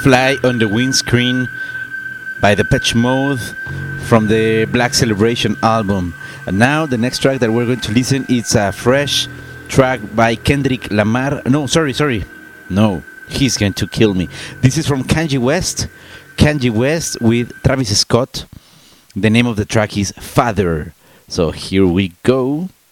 Fly on the Windscreen by Depeche Mode from the Black Celebration album. And now the next track that we're going to listen is a fresh track by Kendrick Lamar. No, sorry. No, he's going to kill me. This is from Kanye West. Kanye West with Travis Scott. The name of the track is Father. So here we go.